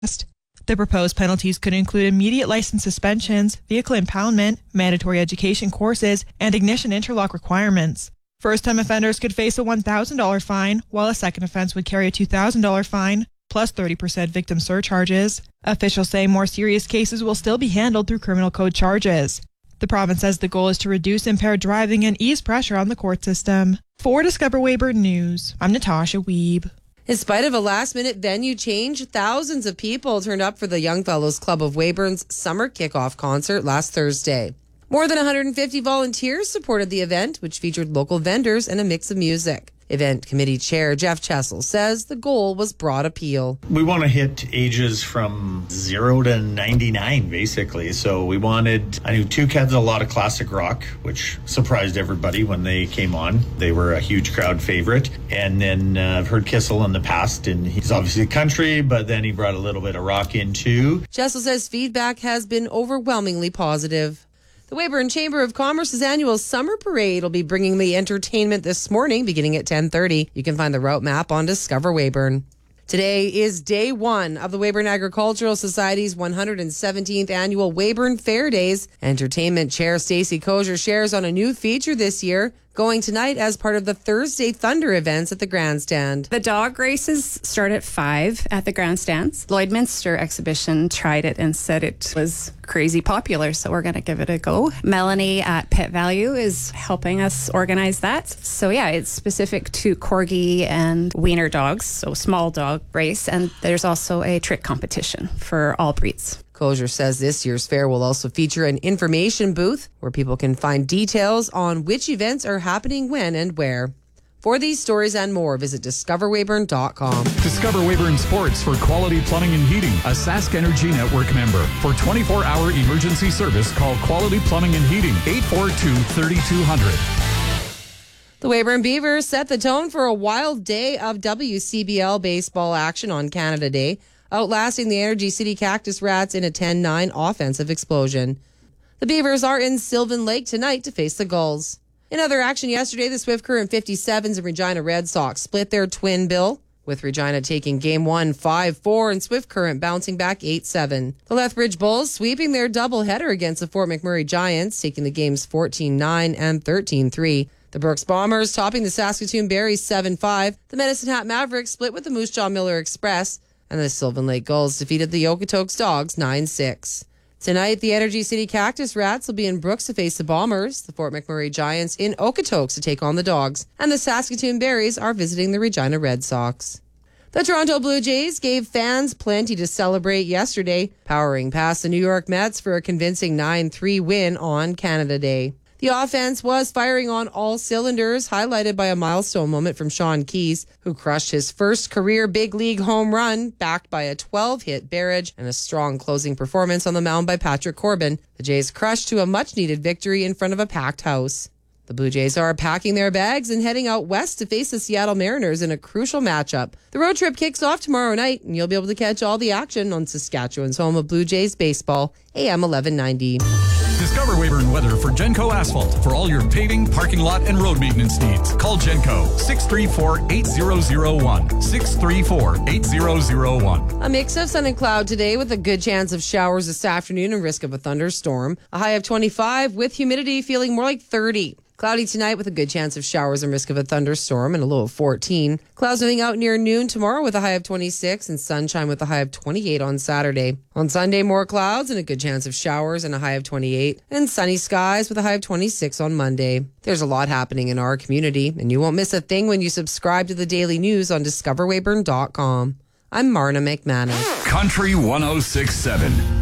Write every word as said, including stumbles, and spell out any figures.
The proposed penalties could include immediate license suspensions, vehicle impoundment, mandatory education courses, and ignition interlock requirements. First-time offenders could face a one thousand dollars fine, while a second offense would carry a two thousand dollars fine, plus thirty percent victim surcharges. Officials say more serious cases will still be handled through criminal code charges. The province says the goal is to reduce impaired driving and ease pressure on the court system. For Discover Weyburn News, I'm Natasha Weeb. In spite of a last-minute venue change, thousands of people turned up for the Young Fellows Club of Weyburn's summer kickoff concert last Thursday. More than one hundred fifty volunteers supported the event, which featured local vendors and a mix of music. Event Committee Chair Jeff Chessel says the goal was broad appeal. We want to hit ages from zero to ninety-nine, basically. So we wanted, I knew Tuke had a lot of classic rock, which surprised everybody when they came on. They were a huge crowd favorite. And then uh, I've heard Kissel in the past, and he's obviously country, but then he brought a little bit of rock in too. Chessel says feedback has been overwhelmingly positive. The Weyburn Chamber of Commerce's annual summer parade will be bringing the entertainment this morning, beginning at ten thirty. You can find the route map on Discover Weyburn. Today is day one of the Weyburn Agricultural Society's one hundred seventeenth annual Weyburn Fair Days. Entertainment Chair Stacey Kozier shares on a new feature this year, going tonight as part of the Thursday Thunder events at the Grandstand. The dog races start at five at the Grandstands. Lloydminster Exhibition tried it and said it was crazy popular, so we're going to give it a go. Melanie at Pet Value is helping us organize that. So yeah, it's specific to Corgi and Wiener dogs, so small dog race, and there's also a trick competition for all breeds. Kozier says this year's fair will also feature an information booth where people can find details on which events are happening when and where. For these stories and more, visit discover weyburn dot com. Discover Weyburn Sports for Quality Plumbing and Heating, a Sask Energy Network member. For twenty-four hour emergency service, call Quality Plumbing and Heating, eight four two, three two zero zero. The Weyburn Beavers set the tone for a wild day of W C B L baseball action on Canada Day, outlasting the Energy City Cactus Rats in a ten nine offensive explosion. The Beavers are in Sylvan Lake tonight to face the Gulls. In other action yesterday, the Swift Current fifty-sevens and Regina Red Sox split their twin bill, with Regina taking game one five four and Swift Current bouncing back eight seven. The Lethbridge Bulls sweeping their doubleheader against the Fort McMurray Giants, taking the games fourteen nine and thirteen three. The Brooks Bombers topping the Saskatoon Berries seven five. The Medicine Hat Mavericks split with the Moose Jaw Miller Express, and the Sylvan Lake Gulls defeated the Okotoks Dogs nine six. Tonight, the Energy City Cactus Rats will be in Brooks to face the Bombers, the Fort McMurray Giants in Okotoks to take on the Dogs, and the Saskatoon Berries are visiting the Regina Red Sox. The Toronto Blue Jays gave fans plenty to celebrate yesterday, powering past the New York Mets for a convincing nine three win on Canada Day. The offense was firing on all cylinders, highlighted by a milestone moment from Sean Keys, who crushed his first career big league home run, backed by a twelve-hit barrage and a strong closing performance on the mound by Patrick Corbin. The Jays crushed to a much-needed victory in front of a packed house. The Blue Jays are packing their bags and heading out west to face the Seattle Mariners in a crucial matchup. The road trip kicks off tomorrow night, and you'll be able to catch all the action on Saskatchewan's home of Blue Jays baseball, A M eleven ninety. Discover Weyburn weather for Genco Asphalt for all your paving, parking lot, and road maintenance needs. Call Genco, six three four, eight zero zero one, six three four, eight zero zero one. A mix of sun and cloud today with a good chance of showers this afternoon and risk of a thunderstorm. A high of twenty-five with humidity feeling more like thirty. Cloudy tonight with a good chance of showers and risk of a thunderstorm and a low of fourteen. Clouds moving out near noon tomorrow with a high of twenty-six and sunshine with a high of twenty-eight on Saturday. On Sunday, more clouds and a good chance of showers and a high of twenty-eight. And sunny skies with a high of twenty-six on Monday. There's a lot happening in our community, and you won't miss a thing when you subscribe to the daily news on discover weyburn dot com. I'm Marna McManus. Country one oh six point seven.